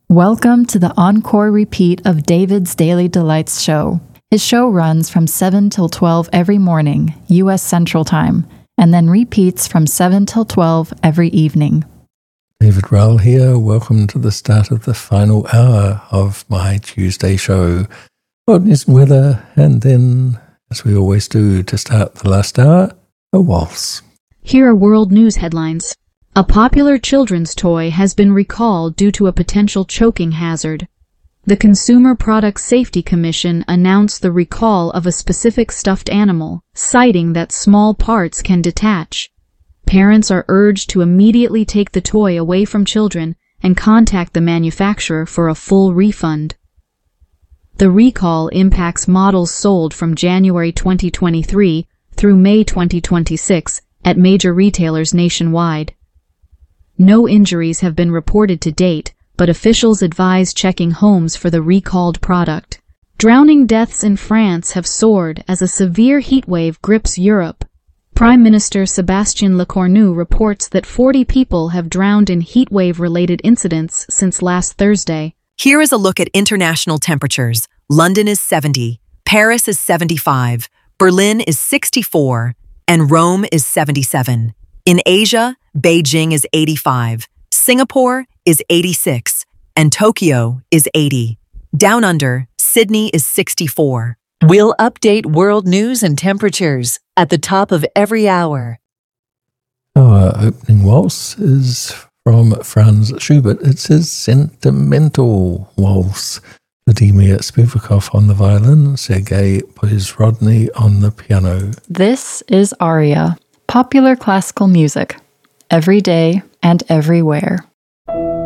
Welcome to the encore repeat of David's Daily Delights show. His show runs from 7 till 12 every morning, U.S. Central Time, and then repeats from 7 till 12 every evening. David Rowell here. Welcome to the start of the final hour of my Tuesday show. World news and weather, and then, as we always do to start the last hour, a waltz. Here are world news headlines. A popular children's toy has been recalled due to a potential choking hazard. The Consumer Product Safety Commission announced the recall of a specific stuffed animal, citing that small parts can detach. Parents are urged to immediately take the toy away from children and contact the manufacturer for a full refund. The recall impacts models sold from January 2023 through May 2026 at major retailers nationwide. No injuries have been reported to date, but officials advise checking homes for the recalled product. Drowning deaths in France have soared as a severe heatwave grips Europe. Prime Minister Sébastien Lecornu reports that 40 people have drowned in heatwave-related incidents since last Thursday. Here is a look at international temperatures. London is 70, Paris is 75, Berlin is 64, and Rome is 77. In Asia, Beijing is 85, Singapore is 86, and Tokyo is 80. Down under, Sydney is 64. We'll update world news and temperatures at the top of every hour. Our opening waltz is from Franz Schubert. It's his Sentimental Waltz. Vladimir Spivakov on the violin, Sergei Poizrodny on the piano. This is Aria, popular classical music, every day and everywhere.